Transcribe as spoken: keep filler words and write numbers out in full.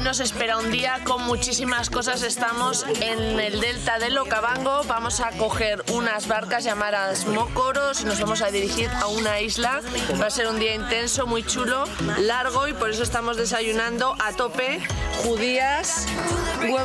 nos espera un día con muchísimas cosas. Estamos en el delta del Okavango, vamos a coger unas barcas llamadas Mocoros y nos vamos a dirigir a una isla. Va a ser un día intenso, muy chulo, largo, y por eso estamos desayunando a tope judías, huevos